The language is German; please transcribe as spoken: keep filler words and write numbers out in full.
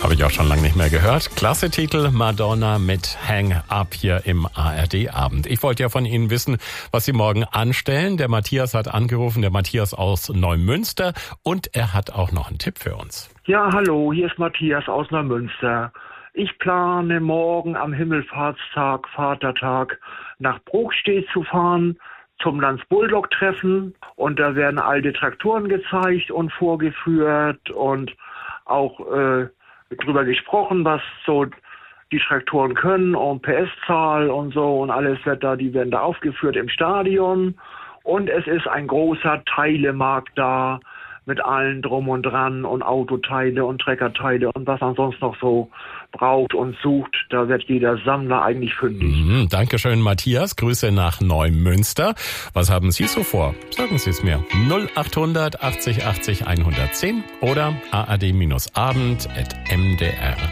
Habe ich auch schon lange nicht mehr gehört. Klasse Titel, Madonna mit Hang Up hier im A R D-Abend. Ich wollte ja von Ihnen wissen, was Sie morgen anstellen. Der Matthias hat angerufen, der Matthias aus Neumünster. Und er hat auch noch einen Tipp für uns. Ja, hallo, hier ist Matthias aus Neumünster. Ich plane morgen am Himmelfahrtstag, Vatertag, nach Brokstedt zu fahren zum Lanz-Bulldog-Treffen. Und da werden alte Traktoren gezeigt und vorgeführt und auch äh, drüber gesprochen, was so die Traktoren können und P S-Zahl und so und alles wird da, die werden da aufgeführt im Stadion. Und es ist ein großer Teilemarkt da mit allen drum und dran und Autoteile und Treckerteile und was man sonst noch so braucht und sucht. Da wird jeder Sammler eigentlich fündig. Mhm, Dankeschön, Matthias. Grüße nach Neumünster. Was haben Sie so vor? Sagen Sie es mir. null achthundert achtzig achtzig hundertzehn oder a r d abend at m d r